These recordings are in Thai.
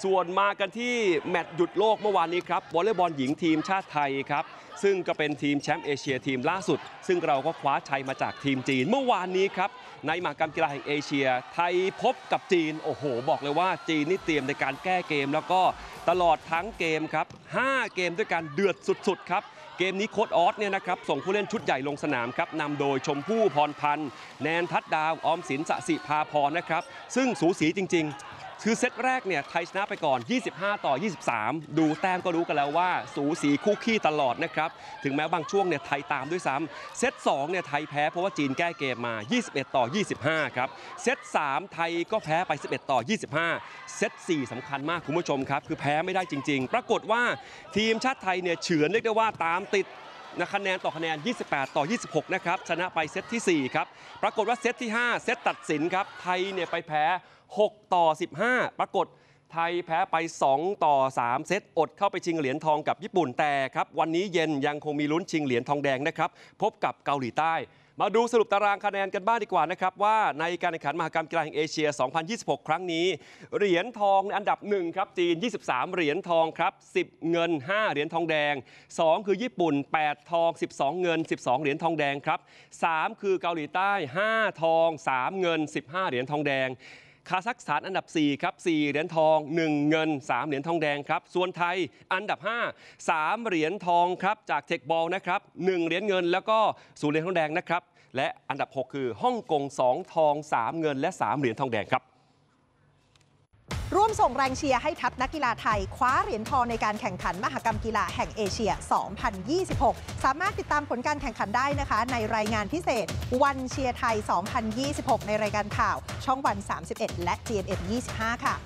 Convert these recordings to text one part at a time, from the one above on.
ส่วนมากันที่แมตช์หยุดโลกเมื่อวานนี้ครับวอลเลย์บอลหญิงทีมชาติไทยครับซึ่งก็เป็นทีมแชมป์เอเชียทีมล่าสุดซึ่งเราก็คว้าชัยมาจากทีมจีนเมื่อวานนี้ครับในมหกรรมกีฬาแห่งเอเชียไทยพบกับจีนโอ้โหบอกเลยว่าจีนนี่เตรียมในการแก้เกมแล้วก็ตลอดทั้งเกมครับ5เกมด้วยกันเดือดสุดๆครับเกมนี้โค้ชออสเนี่ยนะครับส่งผู้เล่นชุดใหญ่ลงสนามครับนำโดยชมพู่พรพันธ์แนนทัดดาวออมสินสสิภาพรนะครับซึ่งสูสีจริงๆคือเซตแรกเนี่ยไทยชนะไปก่อน25-23ดูแต้มก็รู้กันแล้วว่าสูสีคู่ขี้ตลอดนะครับถึงแม้บางช่วงเนี่ยไทยตามด้วยซ้ำเซต2เนี่ยไทยแพ้เพราะว่าจีนแก้เกมมา21-25ครับเซต3ไทยก็แพ้ไป11-25เซต4สำคัญมากคุณผู้ชมครับคือแพ้ไม่ได้จริงๆปรากฏว่าทีมชาติไทยเนี่ยเฉือนเรียกได้ว่าตามติดคะแนนต่อคะแนน28-26นะครับชนะไปเซตที่4ครับปรากฏว่าเซตที่5เซตตัดสินครับไทยเนี่ยไปแพ้6-15ปรากฏไทยแพ้ไป2-3เซตอดเข้าไปชิงเหรียญทองกับญี่ปุ่นแต่ครับวันนี้เย็นยังคงมีลุ้นชิงเหรียญทองแดงนะครับพบกับเกาหลีใต้มาดูสรุปตารางคะแนนกันบ้างดีกว่านะครับว่าในการแข่งขันมหกรรมกีฬาแห่งเอเชีย 2026 ครั้งนี้เหรียญทองอันดับ1ครับจีน23เหรียญทองครับ10เงิน5เหรียญทองแดง2คือญี่ปุ่น8ทอง12เงิน12เหรียญทองแดงครับ3คือเกาหลีใต้5ทอง3เงิน15เหรียญทองแดงคาซัคสถานอันดับ4ครับ4เหรียญทอง1เงิน3เหรียญทองแดงครับส่วนไทยอันดับ5 3เหรียญทองครับจากเทคบอลนะครับ1เหรียญเงินแล้วก็0เหรียญทองแดงนะครับและอันดับ6คือฮ่องกง2ทอง3เงินและ3เหรียญทองแดงครับร่วมส่งแรงเชียร์ให้ทัพนักกีฬาไทยคว้าเหรียญทองในการแข่งขันมหกรรมกีฬาแห่งเอเชีย 2026 สามารถติดตามผลการแข่งขันได้นะคะในรายงานพิเศษวันเชียร์ไทย 2026 ในรายการข่าวช่องวัน 31 และ GMM 25 ค่ะ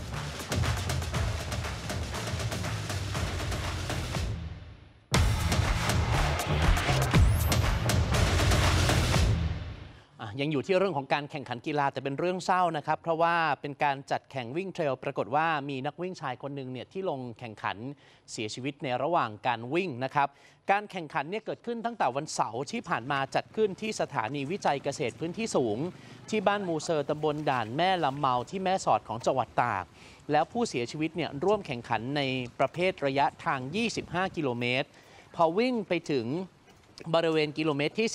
ยังอยู่ที่เรื่องของการแข่งขันกีฬาแต่เป็นเรื่องเศร้านะครับเพราะว่าเป็นการจัดแข่งวิ่งเทรลปรากฏว่ามีนักวิ่งชายคนหนึ่งเนี่ยที่ลงแข่งขันเสียชีวิตในระหว่างการวิ่งนะครับการแข่งขันเนี่ยเกิดขึ้นตั้งแต่วันเสาร์ที่ผ่านมาจัดขึ้นที่สถานีวิจัยเกษตรพื้นที่สูงที่บ้านมูเซอร์ตำบลด่านแม่ลำเมาที่แม่สอดของจังหวัดตากแล้วผู้เสียชีวิตเนี่ยร่วมแข่งขันในประเภทระยะทาง 25 กิโลเมตรพอวิ่งไปถึงบริเวณกิโลเมตรที่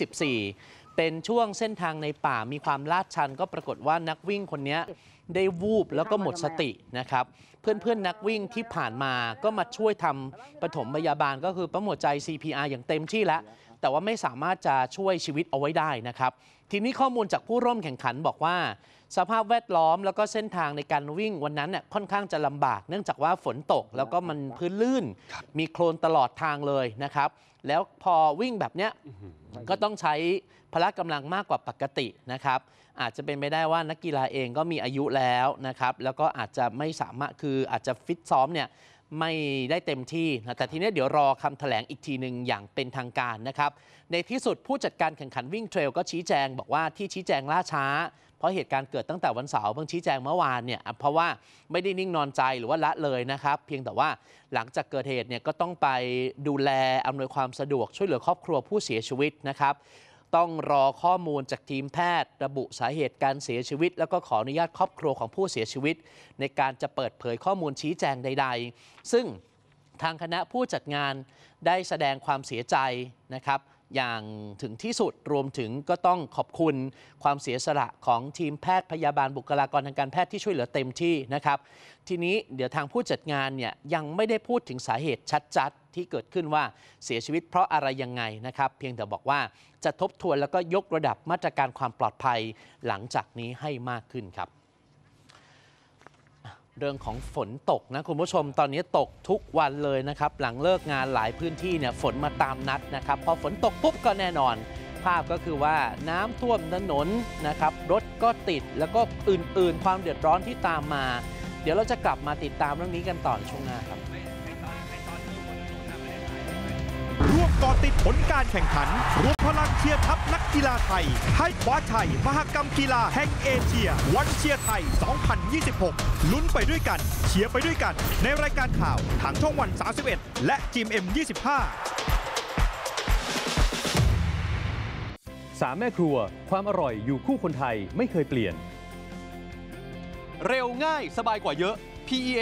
14เป็นช่วงเส้นทางในป่ามีความลาดชันก็ปรากฏว่านักวิ่งคนนี้ได้วูบแล้วก็หมดสตินะครับเพื่อนนักวิ่งที่ผ่านมาก็มาช่วยทำปฐมพยาบาลก็คือปั๊มหัวใจ CPR อย่างเต็มที่แล้วแต่ว่าไม่สามารถจะช่วยชีวิตเอาไว้ได้นะครับทีนี้ข้อมูลจากผู้ร่วมแข่งขันบอกว่าสภาพแวดล้อมแล้วก็เส้นทางในการวิ่งวันนั้นเนี่ยค่อนข้างจะลำบากเนื่องจากว่าฝนตกแล้วก็มันพื้นลื่นมีโคลนตลอดทางเลยนะครับแล้วพอวิ่งแบบเนี้ยก็ต้องใช้พละกำลังมากกว่าปกตินะครับอาจจะเป็นไปได้ว่านักกีฬาเองก็มีอายุแล้วนะครับแล้วก็อาจจะไม่สามารถคืออาจจะฟิตซ้อมเนี่ยไม่ได้เต็มที่นะแต่ทีนี้เดี๋ยวรอคำแถลงอีกทีหนึ่งอย่างเป็นทางการนะครับในที่สุดผู้จัดการแข่งขันวิ่งเทรลก็ชี้แจงบอกว่าที่ชี้แจงล่าช้าเพราะเหตุการณ์เกิดตั้งแต่วันเสาร์เพิ่งชี้แจงเมื่อวานเนี่ยเพราะว่าไม่ได้นิ่งนอนใจหรือว่าละเลยนะครับเพียงแต่ว่าหลังจากเกิดเหตุเนี่ยก็ต้องไปดูแลอำนวยความสะดวกช่วยเหลือครอบครัวผู้เสียชีวิตนะครับต้องรอข้อมูลจากทีมแพทย์ระบุสาเหตุการเสียชีวิตแล้วก็ขออนุญาตครอบครัวของผู้เสียชีวิตในการจะเปิดเผยข้อมูลชี้แจงใดๆซึ่งทางคณะผู้จัดงานได้แสดงความเสียใจนะครับอย่างถึงที่สุดรวมถึงก็ต้องขอบคุณความเสียสละของทีมแพทย์พยาบาลบุคลากรทางการแพทย์ที่ช่วยเหลือเต็มที่นะครับทีนี้เดี๋ยวทางผู้จัดงานเนี่ยยังไม่ได้พูดถึงสาเหตุชัดๆที่เกิดขึ้นว่าเสียชีวิตเพราะอะไรยังไงนะครับเพียงแต่บอกว่าจะทบทวนแล้วก็ยกระดับมาตรการความปลอดภัยหลังจากนี้ให้มากขึ้นครับเรื่องของฝนตกนะคุณผู้ชมตอนนี้ตกทุกวันเลยนะครับหลังเลิกงานหลายพื้นที่เนี่ยฝนมาตามนัดนะครับพอฝนตกปุ๊บก็แน่นอนภาพก็คือว่าน้ำท่วมถนนนะครับรถก็ติดแล้วก็อื่นๆความเดือดร้อนที่ตามมาเดี๋ยวเราจะกลับมาติดตามเรื่องนี้กันต่อในช่วงหน้าครับร่วมก่อติดผลการแข่งขันรวมพลังเชียร์ทัพนักกีฬาไทยให้คว้าชัยมหกรรมกีฬาแห่งเอเชียวันเชียร์ไทย 2026 ลุ้นไปด้วยกันเชียร์ไปด้วยกันในรายการข่าวทางช่องวัน 31 และ GMM 25 3 แม่ครัวความอร่อยอยู่คู่คนไทยไม่เคยเปลี่ยนเร็วง่ายสบายกว่าเยอะ PEA